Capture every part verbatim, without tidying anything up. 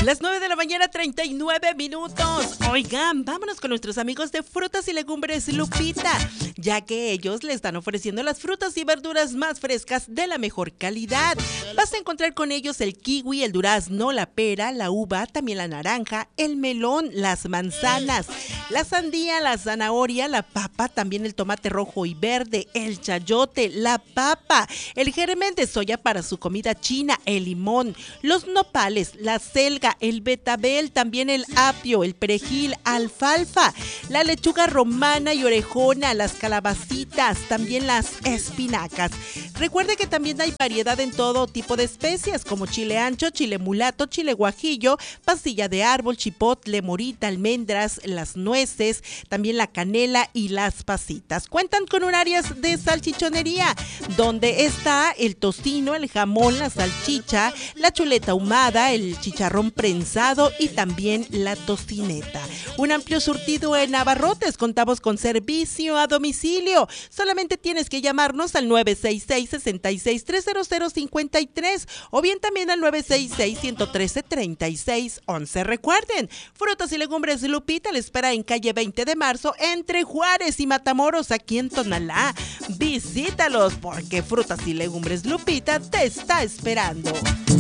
Las nueve de la mañana, treinta y nueve minutos. Oigan, vámonos con nuestros amigos de Frutas y Legumbres Lupita, ya que ellos le están ofreciendo las frutas y verduras más frescas de la mejor calidad. Vas a encontrar con ellos el kiwi, el durazno, la pera, la uva, también la naranja, el melón, las manzanas, la sandía, la zanahoria, la papa, también el tomate rojo y verde, el chayote, la papa, el germen de soya para su comida china, el limón, los nopales, la selga, el betabel, también el apio, el perejil, alfalfa, la lechuga romana y orejona, las calabacitas, también las espinacas. Recuerde que también hay variedad en todo tipo de especias como chile ancho, chile mulato, chile guajillo, pastilla de árbol, chipotle, morita, almendras, las nueces, también la canela y las pasitas. Cuentan con un área de salchichonería donde está el tocino, el jamón, la salchicha, la chuleta ahumada, el chicharrón prensado y también la tocineta. Un amplio surtido en abarrotes. Contamos con servicio a domicilio. Solamente tienes que llamarnos al nueve seis seis, seis seis tres cero cero cinco tres o bien también al nueve seis seis, uno uno tres, tres seis once. Recuerden, Frutas y Legumbres Lupita le espera en calle veinte de marzo entre Juárez y Matamoros, aquí en Tonalá. Visítalos porque Frutas y Legumbres Lupita te está esperando.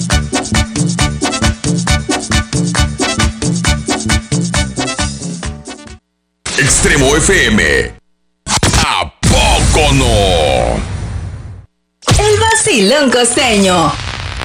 Extremo F M. ¿A poco no? El vacilón costeño.